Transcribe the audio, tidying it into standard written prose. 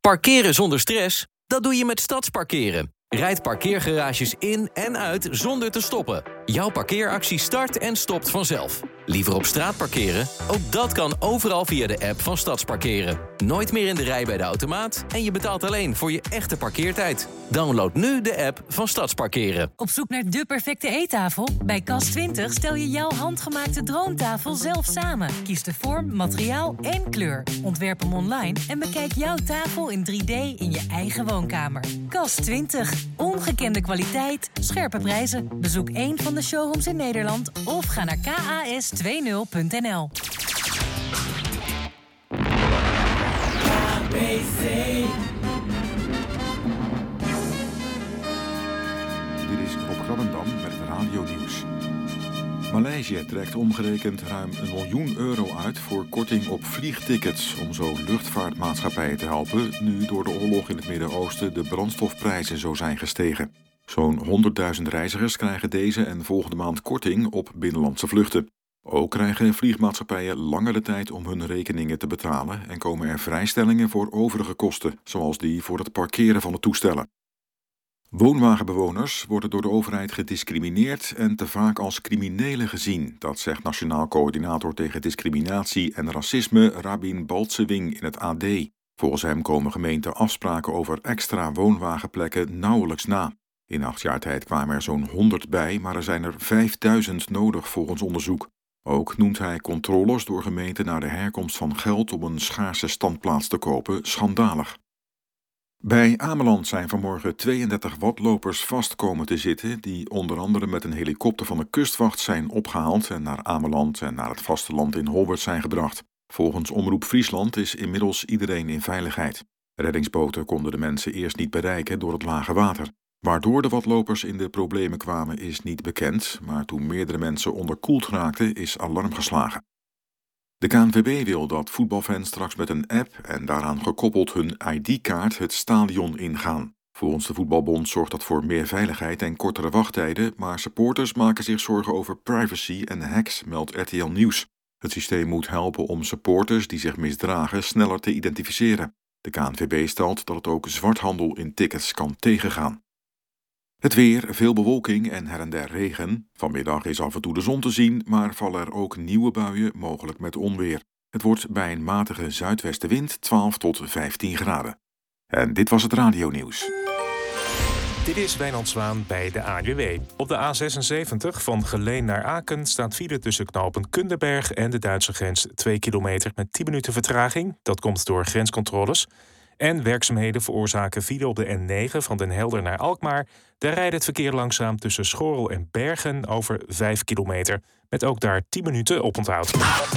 Parkeren zonder stress? Dat doe je met Stadsparkeren. Rijd parkeergarages in en uit zonder te stoppen. Jouw parkeeractie start en stopt vanzelf. Liever op straat parkeren? Ook dat kan overal via de app van Stadsparkeren. Nooit meer in de rij bij de automaat en je betaalt alleen voor je echte parkeertijd. Download nu de app van Stadsparkeren. Op zoek naar de perfecte eettafel? Bij Cas20 stel je jouw handgemaakte droomtafel zelf samen. Kies de vorm, materiaal en kleur. Ontwerp hem online en bekijk jouw tafel in 3D in je eigen woonkamer. Cas20. Ongekende kwaliteit, scherpe prijzen. Bezoek één van de showrooms in Nederland of ga naar kas20.nl. Dit is Rob Krabbendam met het Radio-nieuws. Maleisië trekt omgerekend ruim €1 miljoen uit voor korting op vliegtickets om zo luchtvaartmaatschappijen te helpen, nu door de oorlog in het Midden-Oosten de brandstofprijzen zo zijn gestegen. Zo'n 100.000 reizigers krijgen deze en volgende maand korting op binnenlandse vluchten. Ook krijgen vliegmaatschappijen langer de tijd om hun rekeningen te betalen en komen er vrijstellingen voor overige kosten, zoals die voor het parkeren van de toestellen. Woonwagenbewoners worden door de overheid gediscrimineerd en te vaak als criminelen gezien. Dat zegt Nationaal Coördinator tegen Discriminatie en Racisme Rabin Baltsewing in het AD. Volgens hem komen gemeenten afspraken over extra woonwagenplekken nauwelijks na. In 8 jaar tijd kwamen er zo'n 100 bij, maar er zijn er 5000 nodig volgens onderzoek. Ook noemt hij controles door gemeenten naar de herkomst van geld om een schaarse standplaats te kopen schandalig. Bij Ameland zijn vanmorgen 32 watlopers vast komen te zitten die onder andere met een helikopter van de kustwacht zijn opgehaald en naar Ameland en naar het vasteland in Holwert zijn gebracht. Volgens Omroep Friesland is inmiddels iedereen in veiligheid. Reddingsboten konden de mensen eerst niet bereiken door het lage water. Waardoor de watlopers in de problemen kwamen is niet bekend, maar toen meerdere mensen onderkoeld raakten is alarm geslagen. De KNVB wil dat voetbalfans straks met een app en daaraan gekoppeld hun ID-kaart het stadion ingaan. Volgens de Voetbalbond zorgt dat voor meer veiligheid en kortere wachttijden, maar supporters maken zich zorgen over privacy en hacks, meldt RTL Nieuws. Het systeem moet helpen om supporters die zich misdragen sneller te identificeren. De KNVB stelt dat het ook zwarthandel in tickets kan tegengaan. Het weer, veel bewolking en her en der regen. Vanmiddag is af en toe de zon te zien, maar vallen er ook nieuwe buien, mogelijk met onweer. Het wordt bij een matige zuidwestenwind 12 tot 15 graden. En dit was het Radio-nieuws. Dit is Wijnand Zwaan bij de ANWB. Op de A76 van Geleen naar Aken staat file tussen knopen Kunderberg en de Duitse grens 2 kilometer met 10 minuten vertraging. Dat komt door grenscontroles. En werkzaamheden veroorzaken file op de N9 van Den Helder naar Alkmaar. Daar rijdt het verkeer langzaam tussen Schorrel en Bergen over 5 kilometer. Met ook daar 10 minuten oponthoud.